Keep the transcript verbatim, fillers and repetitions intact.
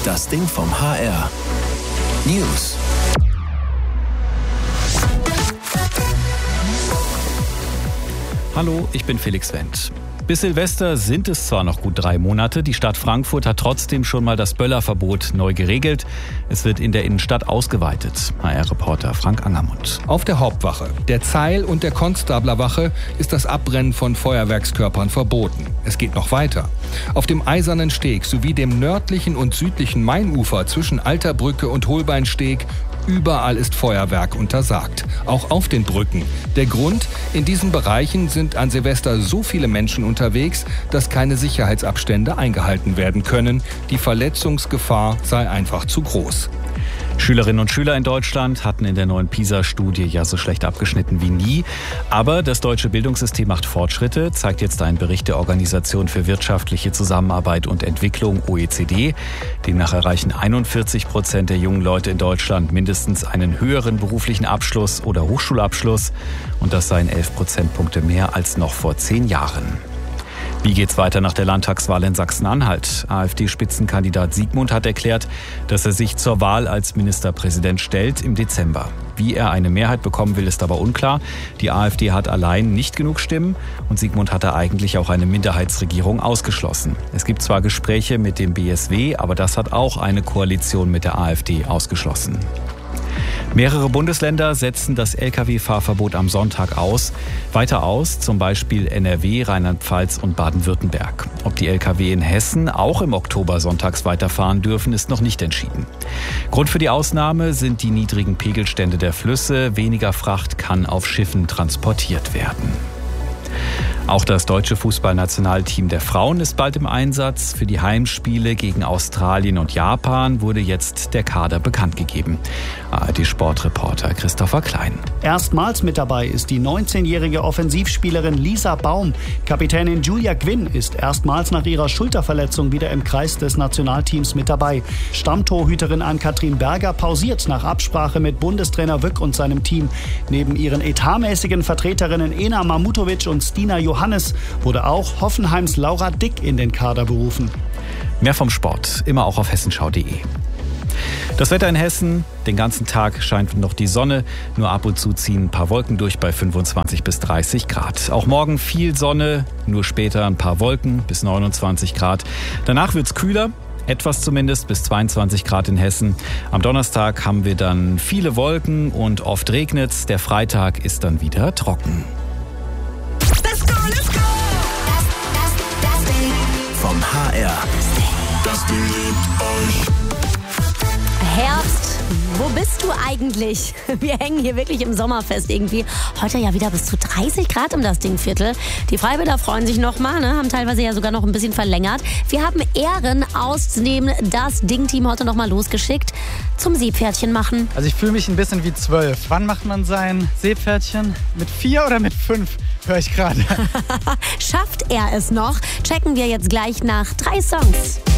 Das Ding vom H R. News. Hallo, ich bin Felix Wendt. Bis Silvester sind es zwar noch gut drei Monate, die Stadt Frankfurt hat trotzdem schon mal das Böllerverbot neu geregelt. Es wird in der Innenstadt ausgeweitet. H R-Reporter Frank Angermund. Auf der Hauptwache, der Zeil- und der Konstablerwache ist das Abbrennen von Feuerwerkskörpern verboten. Es geht noch weiter. Auf dem Eisernen Steg sowie dem nördlichen und südlichen Mainufer zwischen Alterbrücke und Holbeinsteg überall ist Feuerwerk untersagt, auch auf den Brücken. Der Grund, in diesen Bereichen sind an Silvester so viele Menschen unterwegs, dass keine Sicherheitsabstände eingehalten werden können. Die Verletzungsgefahr sei einfach zu groß. Schülerinnen und Schüler in Deutschland hatten in der neuen PISA-Studie ja so schlecht abgeschnitten wie nie. Aber das deutsche Bildungssystem macht Fortschritte, zeigt jetzt ein Bericht der Organisation für wirtschaftliche Zusammenarbeit und Entwicklung O E C D. Demnach erreichen einundvierzig Prozent der jungen Leute in Deutschland mindestens einen höheren beruflichen Abschluss oder Hochschulabschluss. Und das seien elf Prozentpunkte mehr als noch vor zehn Jahren. Wie geht's weiter nach der Landtagswahl in Sachsen-Anhalt? AfD-Spitzenkandidat Siegmund hat erklärt, dass er sich zur Wahl als Ministerpräsident stellt im Dezember. Wie er eine Mehrheit bekommen will, ist aber unklar. Die AfD hat allein nicht genug Stimmen und Siegmund hatte eigentlich auch eine Minderheitsregierung ausgeschlossen. Es gibt zwar Gespräche mit dem B S W, aber das hat auch eine Koalition mit der AfD ausgeschlossen. Mehrere Bundesländer setzen das L K W-Fahrverbot am Sonntag aus. Weiter aus, zum Beispiel N R W, Rheinland-Pfalz und Baden-Württemberg. Ob die L K W in Hessen auch im Oktober sonntags weiterfahren dürfen, ist noch nicht entschieden. Grund für die Ausnahme sind die niedrigen Pegelstände der Flüsse. Weniger Fracht kann auf Schiffen transportiert werden. Auch das deutsche Fußballnationalteam der Frauen ist bald im Einsatz. Für die Heimspiele gegen Australien und Japan wurde jetzt der Kader bekannt gegeben. A R D-Sportreporter Christopher Klein. Erstmals mit dabei ist die neunzehnjährige Offensivspielerin Lisa Baum. Kapitänin Julia Gwynn ist erstmals nach ihrer Schulterverletzung wieder im Kreis des Nationalteams mit dabei. Stammtorhüterin Ann-Kathrin Berger pausiert nach Absprache mit Bundestrainer Wück und seinem Team. Neben ihren etatmäßigen Vertreterinnen Ena Mamutovic und Stina Johannes wurde auch Hoffenheims Laura Dick in den Kader berufen. Mehr vom Sport, immer auch auf hessenschau punkt de. Das Wetter in Hessen, den ganzen Tag scheint noch die Sonne, nur ab und zu ziehen ein paar Wolken durch bei fünfundzwanzig bis dreißig Grad. Auch morgen viel Sonne, nur später ein paar Wolken bis neunundzwanzig Grad. Danach wird's kühler. Etwas zumindest, bis zweiundzwanzig Grad in Hessen. Am Donnerstag haben wir dann viele Wolken und oft regnet's. Der Freitag ist dann wieder trocken. Let's go, let's go! Das, das, das Ding vom H R. Das Ding liebt euch. Herbst, wo bist du eigentlich? Wir hängen hier wirklich im Sommer fest irgendwie. Heute ja wieder bis zu dreißig Grad im das Dingviertel. Die Freiwilliger freuen sich nochmal, ne? Haben teilweise ja sogar noch ein bisschen verlängert. Wir haben Ehren aus dem das Ding-Team heute nochmal losgeschickt zum Seepferdchen machen. Also ich fühle mich ein bisschen wie zwölf. Wann macht man sein Seepferdchen? Mit vier oder mit fünf? Höre ich gerade. Schafft er es noch? Checken wir jetzt gleich nach drei Songs.